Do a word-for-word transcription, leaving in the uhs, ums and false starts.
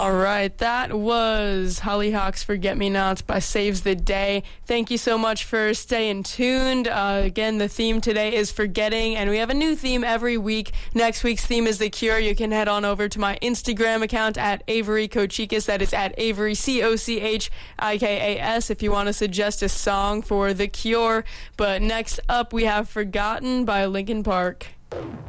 All right, that was Hollyhocks Forget-Me-Nots by Saves the Day. Thank you so much for staying tuned. Uh, again, the theme today is forgetting, and we have a new theme every week. Next week's theme is The Cure. You can head on over to my Instagram account at Avery Kochikas. That is at Avery, C O C H I K A S, if you want to suggest a song for The Cure. But next up, we have Forgotten by Linkin Park.